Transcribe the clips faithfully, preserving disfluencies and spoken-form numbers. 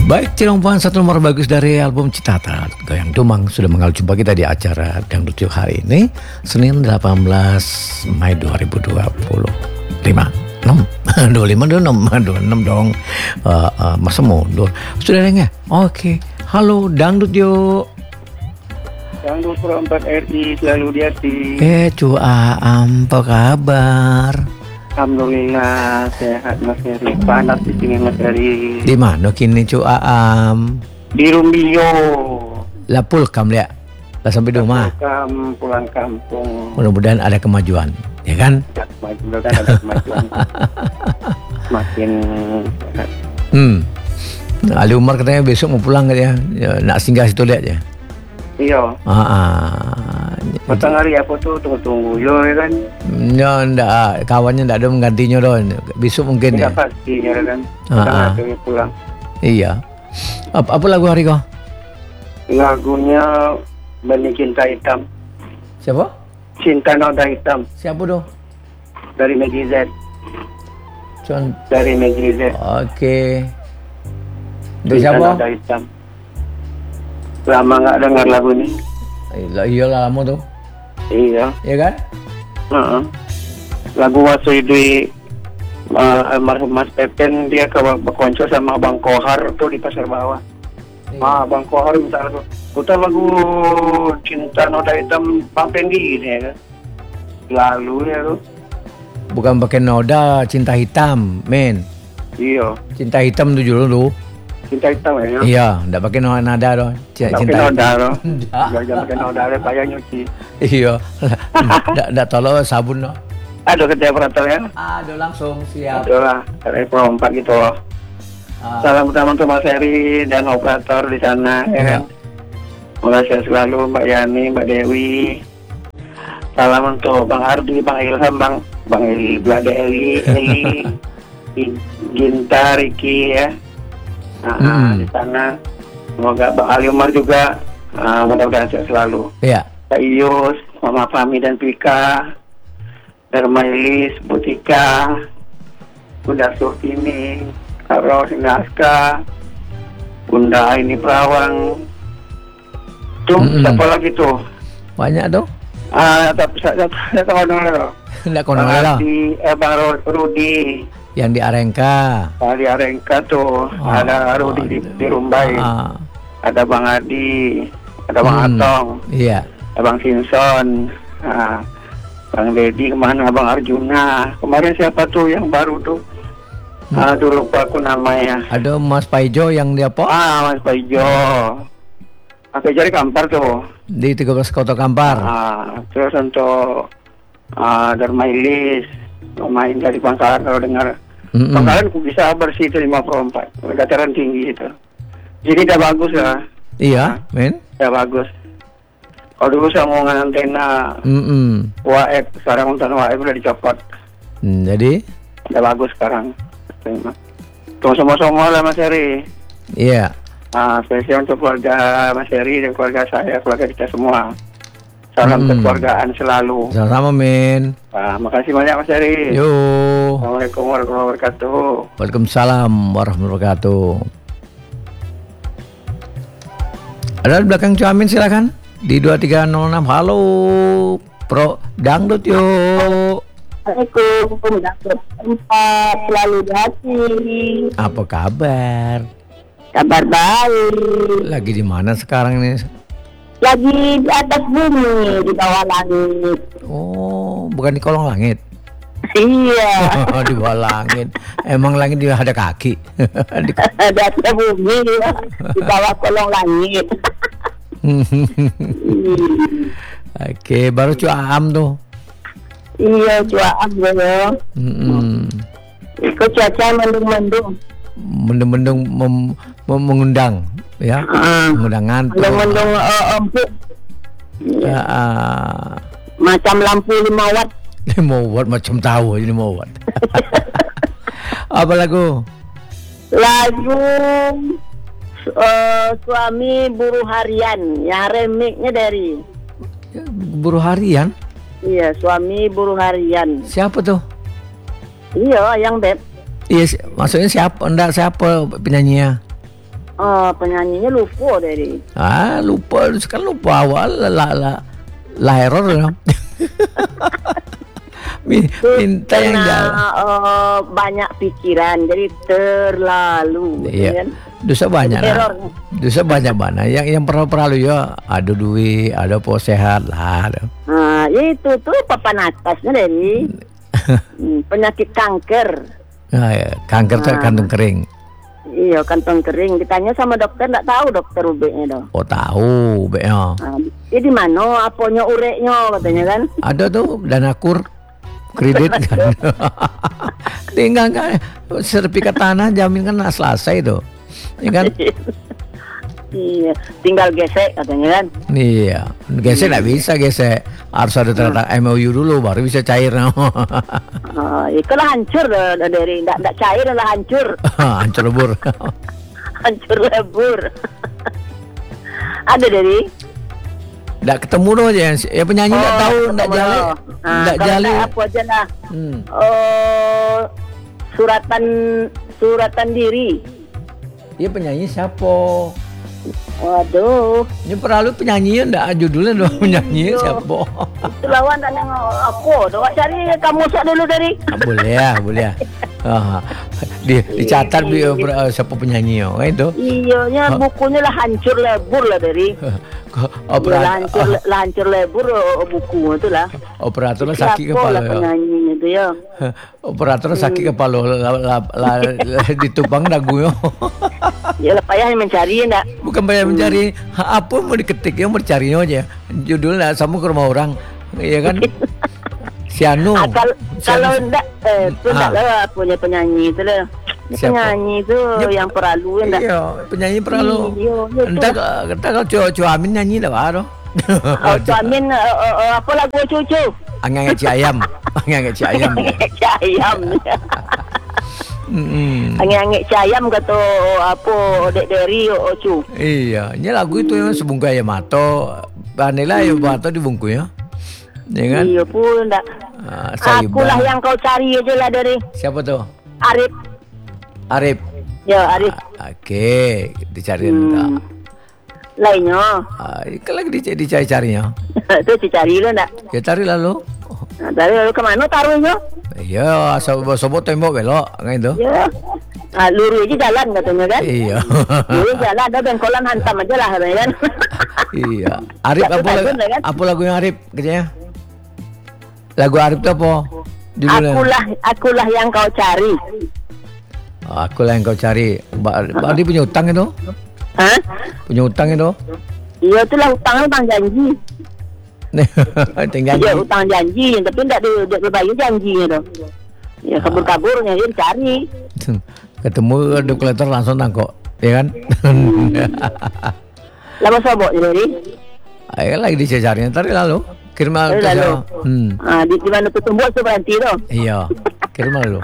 Baik, Cilongpan satu nomor bagus dari album Citata. Goyang Dumang sudah mengal jumpa kita di acara Dangdut Yuk hari ini, Senin delapan belas Mei dua ribu dua puluh lima. enam, dua puluh lima, dua puluh enam, dua puluh enam dong. Uh, uh, masa mundur. Sudah ada nggak? Oke. Halo, Dangdut Yuk. Dangdut Pro empat R I selalu di hati. Eh, Cua, apa kabar? Alhamdulillah sehat Mas Heri. Panas di sini Mas Heri. Di mana kini Cua am? Di Rumbio. Lah pulkam ya. Lah sampai rumah. Pulang pulang kampung. Mudah-mudahan ada kemajuan, ya kan? Ya, mudah-mudahan ada kemajuan. Makin sehat. Hmm. Nah, Ali Umar katanya besok mau pulang katanya. Ya, nak singgah situ lihat ya. Iya. Ah, ah. Matang hari apa tuh tunggu-tunggu yo ya kan. Ya ndak, kawannya ndak ada menggantinya don. Besok mungkin ya. Tidak pasti ya kan. Ah, ah. Matang pulang. Iya. Apa, apa lagu hari kau? Lagunya Benih Cinta Hitam. Siapa? Cinta Noda Hitam Siapa tuh? dari Megi Z. Cuman. Dari Megi Z. Oke. Dari Cinta siapa? Noda Hitam. Lama nggak dengar lagu ini. Iya, iyalah lama tuh. Iya. Iya kan? Uh-uh. Lagu waktu di uh, almarhum Mas Pepen, dia ke berkonco sama Bang Kohar tuh di Pasar Bawah. Iya. Ah, Bang Kohar minta lagu. Putar lagu Cinta Noda Hitam Bang Pendi ini ya kan. Lalu ya tuh. Bukan pakai noda, cinta hitam, men. Iya. Cinta hitam tuh dulu tuh. Cinta Hitam ya. Iya, ndak pakai no- nada doh. C- Nggak Cinta pakai noda hitam. loh. Ndak. Nggak jangan pakai noda, ada payah nyuci. Iya. Ndak ndak tolong sabun loh. Aduh kerja operator ya. Aduh langsung siap. Aduh lah, dari Pro empat gitu loh. Ah. Salam utama untuk Mas Heri dan operator di sana ya Iya. kan. Semoga sehat selalu Mbak Yani, Mbak Dewi. Salam untuk Bang Ardi, Bang Ilham, Bang Bang Eli, Blade Eli, Eli, Ginta, Riki ya. Nah, Hmm. di sana semoga Bang Ali Umar juga uh, mudah-mudahan sehat selalu. Iya. Kak Ius, Mama Fami dan Pika, Dermailis, Butika, Bunda Surtini, Kak Ros, Naska, Bunda Aini Prawang. Tuh, Mm-mm. siapa lagi tuh? Banyak tuh. Ah, tapi saya saya tahu dong. Ndak Bang kono lah. Adi, eh, Bang Ro- Rudi, Yang di Arengka. Bang Arengka tuh, Oh, ada Rudi di, di Rumbai, Ah, ada Bang Adi, ada Bang Hmm. Atong, iya. ada Bang Sinson, ah, Bang Dedi kemana, Bang Arjuna, kemarin siapa tuh yang baru tuh? Hmm. Aduh lupa aku namanya. Ada Mas Paijo yang di apa? Ah, Mas Paijo. Aku cari Kampar tuh. Di tiga belas Kota Kampar. Ah, terus untuk ah, Darmailis, pemain dari Pangkalan kalau dengar. Mm-mm. Pangkalan bisa bersih itu lima puluh empat, dataran tinggi itu. Jadi udah bagus ya, Iya, men. udah bagus. Kalau dulu sambungan antena Mm-mm. W A F, sekarang untuk W A F udah dicopot. Hmm, jadi, Udah bagus sekarang. Terima. Tunggu semua-semua lah Mas Heri. iya. Ah, spesial untuk keluarga Mas Heri dan keluarga saya, keluarga kita semua. Salam Hmm. kekeluargaan selalu. Sama-sama, men. Ah, makasih banyak Mas Heri. Yo. Assalamualaikum warahmatullahi wabarakatuh. Waalaikumsalam warahmatullahi wabarakatuh. Ada di belakang Cuamin silakan. Di dua tiga nol enam. Halo. Pro Dangdut yuk. Assalamualaikum, Dangdut empat selalu di hati. Apa kabar? Kabar baik. Lagi di mana sekarang ini? Lagi di atas bumi, di bawah langit. Oh, bukan di kolong langit. Iya, di bawah langit. Emang langit dia ada kaki. Di- di atas bumi, di bawah kolong langit. Oke, baru Cuam tuh. Iya, cuaca ya. Mm-mm. Ikut cuaca mendung-mendung. Mendung-mendung mem- mem- mengundang, ya, Ah, mengundang ngantuk. mendung-mendung uh, empuk. Ya, ah. Macam lampu lima watt. Ini mau buat macam tahu ini mau buat. Apa lagu? Lagu uh, Suami Buruh Harian, yang remixnya dari Buruh harian? iya, Suami Buruh Harian. Siapa tuh? Iya, yang beb. Iya, si- maksudnya siapa? Enggak, siapa penyanyinya? Oh, penyanyinya lupa dari. Ah, lupa. Sekarang lupa awal. La, la, la error ya. Minta yang jalan. Uh, banyak pikiran, jadi terlalu. Iya. Kan? Dosa banyak lah. Dosa banyak banget. Yang yang pernah perlu ya. Ada duit, ada po sehat lah. Nah, itu tuh papan atasnya dari penyakit kanker. Nah, ya. Kanker tuh nah. kantung kering. Iya, kantong kering. Ditanya sama dokter, nggak tahu dokter U B-nya dong. Oh tahu, U B-nya. Nah, ya di mana aponya ureknya katanya kan? Ada tuh dana kur kredit kan. Tinggal kan sertifikat tanah jamin kan selesai tuh. Ya kan? Iya, tinggal gesek katanya kan? Iya, gesek nggak bisa gesek. Harus ada tanda M O U dulu baru bisa cair. Oh, itu lah hancur dari nggak nggak cair lah hancur. Hancur lebur. Hancur lebur. Ada dari? Nggak ketemu dong aja. Ya penyanyi nggak oh, tahu, nggak jali, nggak nah, jali. Apa aja lah. Hmm. Oh, suratan suratan diri. Iya penyanyi siapa? Waduh. Ini perlu penyanyinya ndak judulnya dong penyanyi siapa? Itu lawan dan yang aku. Doa cari kamu sok dulu dari. Ah, boleh ya, boleh ya. Ah, di, dicatat bi uh, siapa penyanyi oh, itu. Iya, nya bukunya lah hancur lebur lah dari. Operator lah hancur, uh, lah hancur lebur oh, buku itu lah. Operator sakit kepala. Lah penyanyinya itu ya. Operator sakit kepala la, la, la, la, ditupang dagunya. Ya lah payah mencari enggak. Bukan payah mencari, apa mau diketik yang mencarinya aja. Judulnya sama ke rumah orang, iya kan? Si Anu. Ah, kalau kalau enggak, eh, itu enggak lah punya penyanyi itu lah. Penyanyi itu ya, yang perlu enggak? Iya, penyanyi perlu. Iya, entah entah kalau Cu Amin nyanyi lah baru. Oh, Cu Amin uh, uh, apa lagu cucu? Angin ci ayam, angin ci ayam. Ci ayam. Mm. Angin-angin cayam kata apa dek dari ocu. Iya, ini lagu itu yang sebungkus ayam mato, vanila ayam mato dibungkus ya. Ya kan? Iya pun enggak. Ah, aku lah yang kau cari aja lah dari. Siapa tuh? Arif. Arif. Ya Arif. Ah, oke, okay. Dicari hmm. enggak? Lainnya. Ah, kan lagi dicari dicari-carinya. Itu dicari lo enggak? Ya cari lalu. Nah, dari lalu kemana taruhnya? Iya, sobo-sobo tembok belok, kan itu. Iya. Ah, lurus aja jalan katanya kan? Iya. Lurus jalan ada bengkolan hantam aja lah kan? Iya. Arif apa lagu? Kan? Apa lagu yang Arif kerjanya? Lagu Arif itu apa? Judulnya? Akulah, akulah yang kau cari. Oh, akulah yang kau cari. Mbak, Mbak Adi punya utang itu? Hah? Punya utang itu? Iya, itulah utang utang janji. Tinggal ya utang janji, tapi tidak dibayar janjinya dong. Ya kabur-kaburnya dia cari. Ketemu dokumenter langsung tangkok, ya kan? Lama sobok jadi. Ayo lagi dicari tadi lalu. Kirim lalu. Hmm. Ah di mana tuh tumbuh tuh berhenti dong. Iya. Kirim lalu.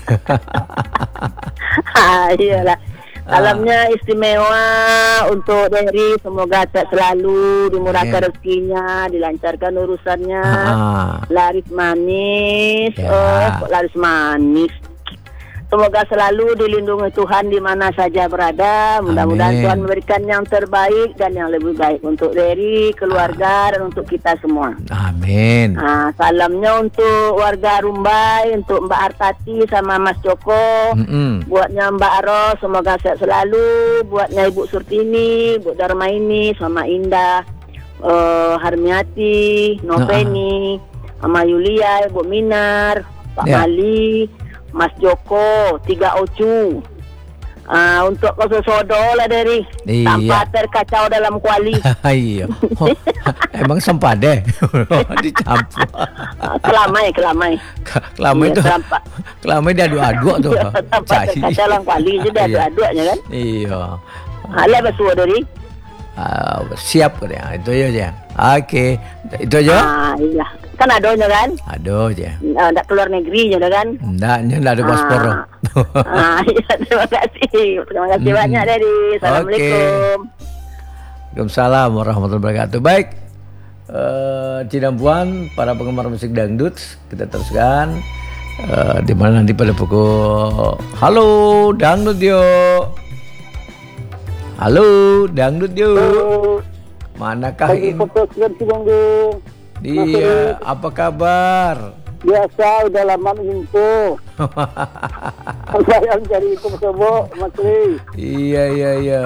Ah iyalah. Alamnya istimewa untuk Dery, semoga sehat selalu, dimurahkan yeah. rezekinya, dilancarkan urusannya, ah. laris manis, yeah. oh laris manis. Semoga selalu dilindungi Tuhan di mana saja berada. Mudah-mudahan Tuhan memberikan yang terbaik dan yang lebih baik untuk Dery, keluarga, ah. dan untuk kita semua. Amin. Nah, salamnya untuk warga Rumbai, untuk Mbak Artati sama Mas Joko. Mm-hmm. Buatnya Mbak Ros, semoga sehat selalu. Buatnya Ibu Surtini, Bu Darmaini, sama Indah, uh, Harmiati, Noveni, uh-uh. sama Yulia, Ibu Minar, Pak yeah. Mali, Mas Joko, tiga Ocu. Uh, untuk kososodo lah dari iya. tanpa terkacau dalam kuali. Iya. Oh, emang sempat deh dicampur. Kelamai, kelamai. Kelamai itu. Iya, kelamai dia adu-adu tuh. Tanpa terkacau dalam kuali itu dia adu-adunya kan. Iya. Halah besul dari. Uh, siap ya itu aja. Oke, okay. Itu aja. Ah, iya. Kan adonya kan? Ado aja. Nah, enggak keluar negeri juga kan? Enggak, enggak ada paspor. Ah, ah iya, terima kasih. Terima kasih hmm. banyak dari. Assalamualaikum. Okay. Waalaikumsalam warahmatullahi wabarakatuh. Baik. Uh, Cidampuan, para penggemar musik dangdut, kita teruskan uh, di mana nanti pada pukul halo dangdut yo. Halo, dangdut yuk. Halo. Manakah Lagi ini? foto sekalian si Bang Dung. Iya, apa kabar? Biasa, udah lama menginfo. Saya mencari info sobo, Mas Ri. Iya, iya, iya.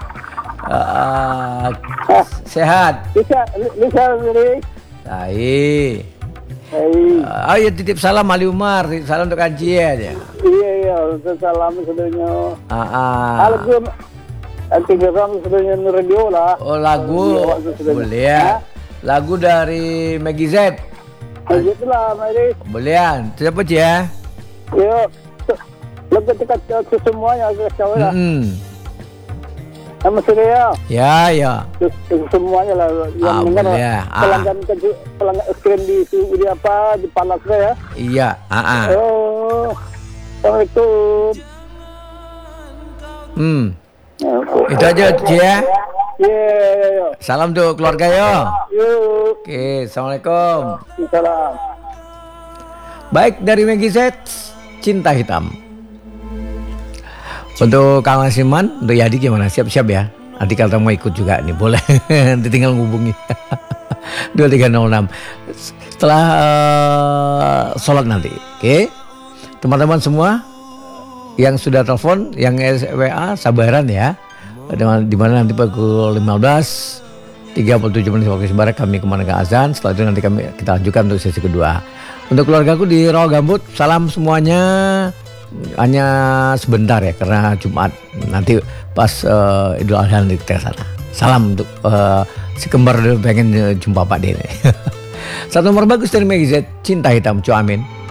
Uh, sehat? Bisa, bisa Ri. Baik. Hai. Uh, oh iya, titip salam Ali Umar, titip salam untuk Anci ya. Iya, iya, salam saudaranya. Ah, ah. Halo, Gue. Nanti geram saudaranya di radio lah. Oh, lagu boleh ya. Lagu dari Maggie Z. Begitu lah, Mari. Boleh ya. Siapa Ci ya? Yuk. Lebih dekat ke semuanya, ke lah. Hmm. Sama saya. Ya, ya. Terus semuanya lah yang Ah, dengar boleh ya. Ah. pelanggan ke pelanggan es krim di di apa di Palas ya. Iya, ah, ah. Oh. Assalamualaikum. Hmm. Itu aja Ci ya. Iya, iya, iya. Salam untuk keluarga yo. Yuk. Oke, Assalamualaikum. Salam. Baik, dari Maggie Z, Cinta Hitam. Untuk Kang Nasiman, untuk Yadi gimana? Siap-siap ya. Nanti kalau mau ikut juga nih, boleh. Nanti tinggal ngubungi. dua tiga nol enam. Setelah uh, sholat nanti. Oke. Teman-teman semua yang sudah telepon, yang W A, sabaran ya. Di mana nanti pukul lima belas tiga puluh tujuh menit waktu Barat kami kemana ke azan. Setelah itu nanti kami kita lanjutkan untuk sesi kedua. Untuk keluargaku di Rawagambut, salam semuanya. Hanya sebentar ya karena Jumat nanti pas uh, Idul Adha nanti kita sana. Salam untuk uh, si kembar pengen jumpa Pak Dene. Satu nomor bagus dari Maggie Z, Cinta Hitam, Cu Amin.